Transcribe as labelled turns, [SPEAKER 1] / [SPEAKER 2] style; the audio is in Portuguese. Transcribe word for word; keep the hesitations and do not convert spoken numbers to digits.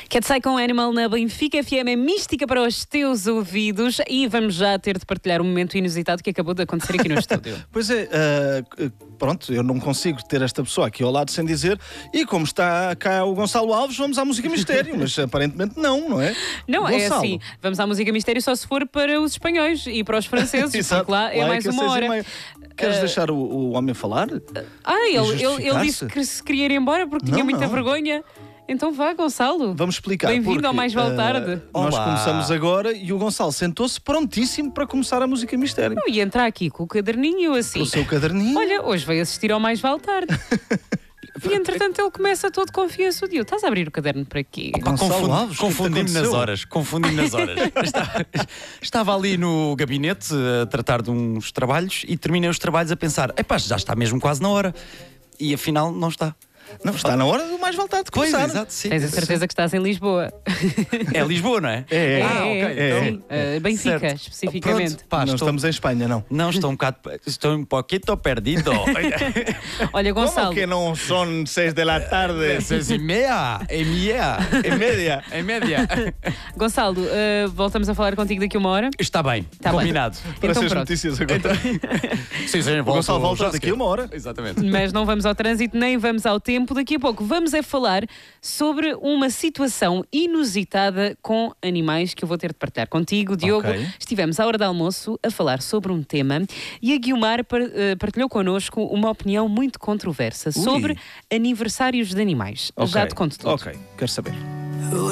[SPEAKER 1] Cat Sai com Animal na Benfica F M é mística para os teus ouvidos e vamos já ter de partilhar um momento inusitado que acabou de acontecer aqui no estúdio.
[SPEAKER 2] Pois é, uh, pronto, eu não consigo ter esta pessoa aqui ao lado sem dizer, e como está cá o Gonçalo Alves, vamos à música mistério, mas aparentemente não, não é?
[SPEAKER 1] Não,
[SPEAKER 2] Gonçalo.
[SPEAKER 1] É assim, vamos à música mistério só se for para os espanhóis e para os franceses, porque lá é
[SPEAKER 2] lá
[SPEAKER 1] mais
[SPEAKER 2] é
[SPEAKER 1] uma hora.
[SPEAKER 2] Queres
[SPEAKER 1] Uh,
[SPEAKER 2] deixar o, o homem falar?
[SPEAKER 1] Ah, ele, ele, ele disse que se queria ir embora porque
[SPEAKER 2] não,
[SPEAKER 1] tinha muita
[SPEAKER 2] não.
[SPEAKER 1] vergonha. Então vá, Gonçalo.
[SPEAKER 2] Vamos explicar.
[SPEAKER 1] Bem-vindo ao Mais Vale Tarde.
[SPEAKER 2] Uh, nós
[SPEAKER 3] Olá.
[SPEAKER 2] começamos agora e o Gonçalo sentou-se prontíssimo para começar a música mistério.
[SPEAKER 1] Não ia entrar aqui com o caderninho assim.
[SPEAKER 2] O seu caderninho.
[SPEAKER 1] Olha, hoje veio assistir ao Mais Vale Tarde. E entretanto ele começa todo confiança. Dio, estás a abrir o caderno para quê?
[SPEAKER 3] Pá,
[SPEAKER 2] Gonçalo
[SPEAKER 3] confundi-
[SPEAKER 2] Alves, o que é que
[SPEAKER 3] Confundi-me nas
[SPEAKER 2] aconteceu?
[SPEAKER 3] horas, confundi-me nas horas. estava, estava ali no gabinete a tratar de uns trabalhos e terminei os trabalhos a pensar, epá, já está mesmo quase na hora. E afinal não está.
[SPEAKER 2] Não, está na hora do mais voltado de
[SPEAKER 3] Pois,
[SPEAKER 2] começar.
[SPEAKER 3] exato, sim.
[SPEAKER 1] Tens a certeza que estás em Lisboa?
[SPEAKER 3] É Lisboa, não é?
[SPEAKER 2] É, é.
[SPEAKER 3] Ah, ok.
[SPEAKER 2] é.
[SPEAKER 1] Sim, uh, Benfica,
[SPEAKER 3] Certo.
[SPEAKER 1] especificamente.
[SPEAKER 3] Pronto, pá,
[SPEAKER 2] não
[SPEAKER 3] estou...
[SPEAKER 2] estamos em Espanha, não.
[SPEAKER 3] Não, estou um bocado... Estou um pouquinho perdido.
[SPEAKER 1] Olha, Gonçalo,
[SPEAKER 2] Como que não são seis da tarde?
[SPEAKER 3] Seis e meia. E meia.
[SPEAKER 2] Em média.
[SPEAKER 3] Em média.
[SPEAKER 1] Gonçalo, uh, voltamos a falar contigo daqui a uma hora.
[SPEAKER 3] Está bem,
[SPEAKER 1] Tá bem.
[SPEAKER 3] combinado.
[SPEAKER 2] Para
[SPEAKER 1] Então
[SPEAKER 2] as
[SPEAKER 1] pronto.
[SPEAKER 2] notícias agora.
[SPEAKER 3] Sim, sim,
[SPEAKER 2] O Gonçalo volta
[SPEAKER 3] já
[SPEAKER 2] daqui
[SPEAKER 3] se
[SPEAKER 2] a uma hora.
[SPEAKER 3] Exatamente.
[SPEAKER 1] Mas não vamos ao trânsito, nem vamos ao tempo. Daqui a pouco vamos é falar sobre uma situação inusitada com animais que eu vou ter de partilhar contigo, Diogo.
[SPEAKER 2] Ok.
[SPEAKER 1] Estivemos à hora do almoço a falar sobre um tema e a Guiomar par- eh, partilhou connosco uma opinião muito controversa sobre aniversários de animais. Já
[SPEAKER 2] Ok.
[SPEAKER 1] te conto tudo.
[SPEAKER 2] Ok, quero saber.